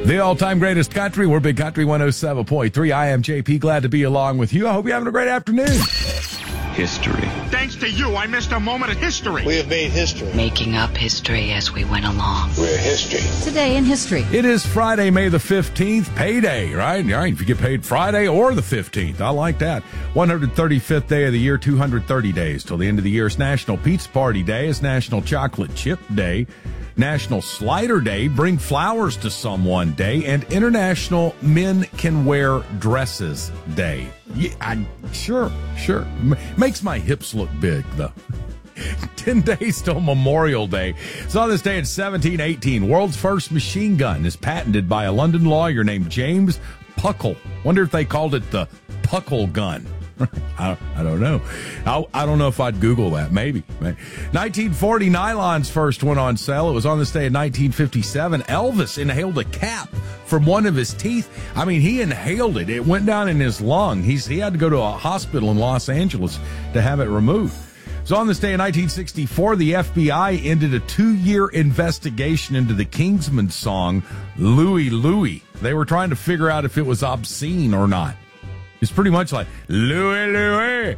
The all-time greatest country. We're Big Country 107.3. I am JP. Glad to be along with you. I hope you're having a great afternoon. History. Thanks to you, I missed a moment of history. We have made history. Making up history as we went along. We're history. Today in history. It is Friday, May the 15th, payday, right? All right, if you get paid Friday or the 15th, I like that. 135th day of the year, 230 days till the end of the year. It's National Pizza Party Day. It's National Chocolate Chip Day. National Slider Day, bring flowers to someone day, and International Men Can Wear Dresses Day. Yeah, sure. Makes my hips look big, though. 10 days till Memorial Day. So on this day in 1718, world's first machine gun is patented by a London lawyer named James Puckle. Wonder if they called it the Puckle gun. I don't know. I don't know if I'd Google that. Maybe. 1940, nylons first went on sale. It was on this day in 1957. Elvis inhaled a cap from one of his teeth. I mean, he inhaled it. It went down in his lung. He had to go to a hospital in Los Angeles to have it removed. So on this day in 1964, the FBI ended a 2-year investigation into the Kingsmen song, Louie Louie. They were trying to figure out if it was obscene or not. It's pretty much like, Louie, Louie,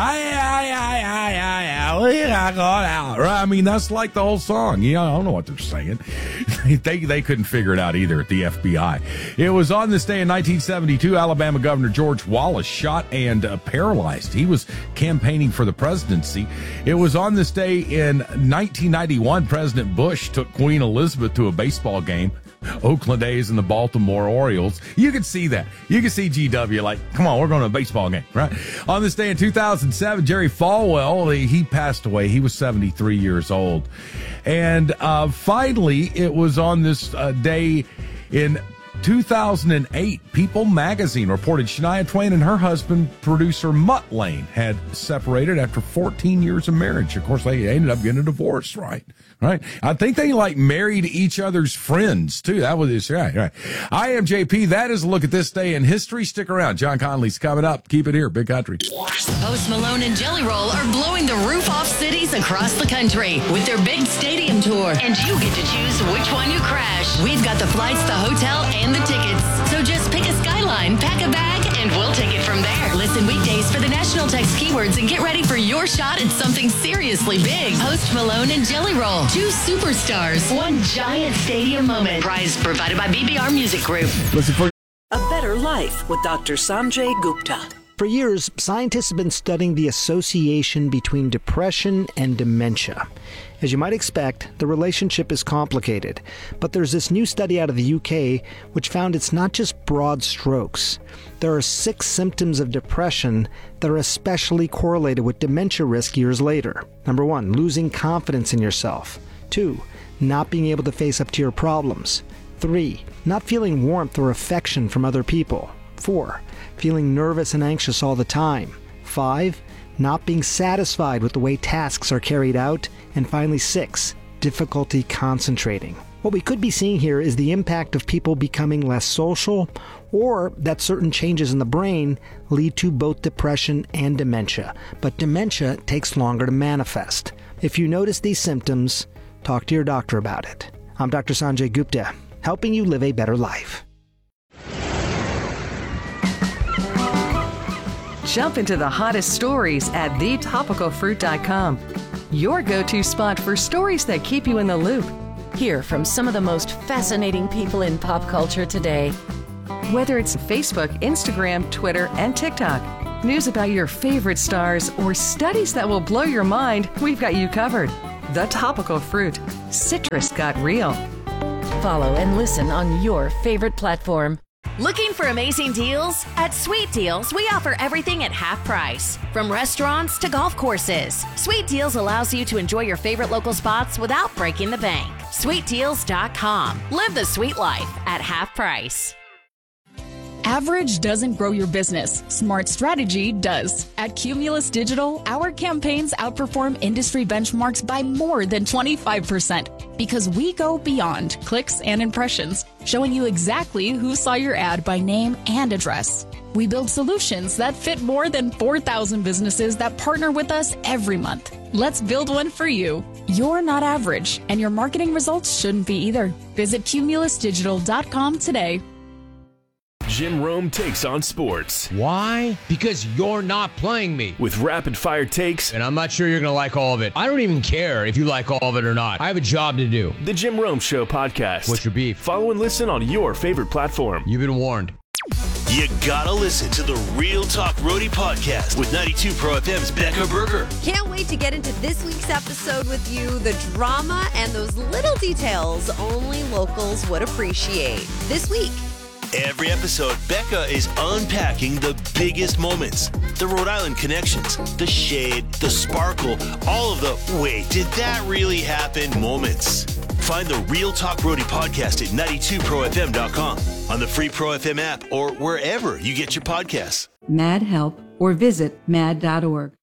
I mean, that's like the whole song. Yeah, I don't know what they're saying. They couldn't figure it out either at the FBI. It was on this day in 1972, Alabama Governor George Wallace shot and paralyzed. He was campaigning for the presidency. It was on this day in 1991, President Bush took Queen Elizabeth to a baseball game. Oakland A's and the Baltimore Orioles. You can see that. You can see GW like, come on, we're going to a baseball game, right? On this day in 2007, Jerry Falwell, he passed away. He was 73 years old. And finally, it was on this day in 2008, People magazine reported Shania Twain and her husband, producer Mutt Lane, had separated after 14 years of marriage. Of course, they ended up getting a divorce, right? I think they married each other's friends too. That was it. Right. I am JP. That is a look at this day in history. Stick around. John Conley's coming up. Keep it here. Big Country. Post Malone and Jelly Roll are blowing the roof off cities across the country with their big stadium tour. And you get to choose which one you crash. We've got the flights, the hotel, and the tickets. So just pick a skyline, pack a bag, and we'll take it from there. Listen weekdays for the national text keywords and get ready for your shot at something seriously big. Post Malone and Jelly Roll. 2 superstars. 1 giant stadium moment. Prize provided by BBR Music Group. Listen for A Better Life with Dr. Sanjay Gupta. For years, scientists have been studying the association between depression and dementia. As you might expect, the relationship is complicated, but there's this new study out of the UK which found it's not just broad strokes. There are 6 symptoms of depression that are especially correlated with dementia risk years later. Number 1, losing confidence in yourself. 2, not being able to face up to your problems. 3, not feeling warmth or affection from other people. 4, feeling nervous and anxious all the time. 5, not being satisfied with the way tasks are carried out. And finally 6, difficulty concentrating. What we could be seeing here is the impact of people becoming less social, or that certain changes in the brain lead to both depression and dementia. But dementia takes longer to manifest. If you notice these symptoms, talk to your doctor about it. I'm Dr. Sanjay Gupta, helping you live a better life. Jump into the hottest stories at thetopicalfruit.com. Your go-to spot for stories that keep you in the loop. Hear from some of the most fascinating people in pop culture today. Whether it's Facebook, Instagram, Twitter, and TikTok, news about your favorite stars, or studies that will blow your mind, we've got you covered. The Topical Fruit. Citrus got real. Follow and listen on your favorite platform. Looking for amazing deals? At Sweet Deals, we offer everything at half price. From restaurants to golf courses, Sweet Deals allows you to enjoy your favorite local spots without breaking the bank. SweetDeals.com. Live the sweet life at half price. Average doesn't grow your business. Smart strategy does. At Cumulus Digital, our campaigns outperform industry benchmarks by more than 25% because we go beyond clicks and impressions, showing you exactly who saw your ad by name and address. We build solutions that fit more than 4,000 businesses that partner with us every month. Let's build one for you. You're not average, and your marketing results shouldn't be either. Visit cumulusdigital.com today. Jim Rome takes on sports. Why? Because you're not playing me. With rapid-fire takes. And I'm not sure you're going to like all of it. I don't even care if you like all of it or not. I have a job to do. The Jim Rome Show podcast. What's your beef? Follow and listen on your favorite platform. You've been warned. You gotta listen to the Real Talk Roadie podcast with 92 Pro FM's Becca Berger. Can't wait to get into this week's episode with you. The drama and those little details only locals would appreciate. This week. Every episode, Becca is unpacking the biggest moments, the Rhode Island connections, the shade, the sparkle, all of the wait, did that really happen moments. Find the Real Talk Roadie podcast at 92profm.com, on the free Pro FM app, or wherever you get your podcasts. MAD Help, or visit mad.org.